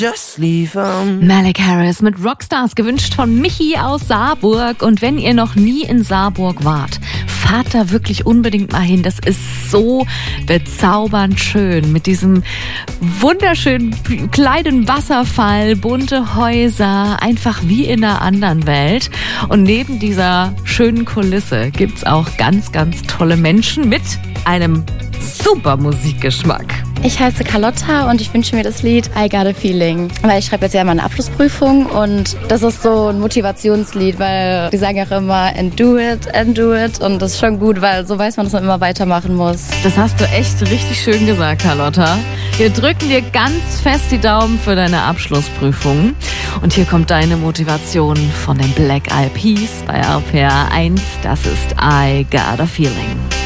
Just leave 'em. Malik Harris mit Rockstars, gewünscht von Michi aus Saarburg. Und wenn ihr noch nie in Saarburg wart, fahrt da wirklich unbedingt mal hin. Das ist so bezaubernd schön mit diesem wunderschönen kleinen Wasserfall, bunte Häuser, einfach wie in einer anderen Welt. Und neben dieser schönen Kulisse gibt's auch ganz, ganz tolle Menschen mit einem super Musikgeschmack. Ich heiße Carlotta und ich wünsche mir das Lied I Got a Feeling, weil ich schreibe jetzt ja meine Abschlussprüfung und das ist so ein Motivationslied, weil die sagen auch immer and do it und das ist schon gut, weil so weiß man, dass man immer weitermachen muss. Das hast du echt richtig schön gesagt, Carlotta. Wir drücken dir ganz fest die Daumen für deine Abschlussprüfung und hier kommt deine Motivation von den Black Eyed Peas bei RPR 1. Das ist I Got a Feeling.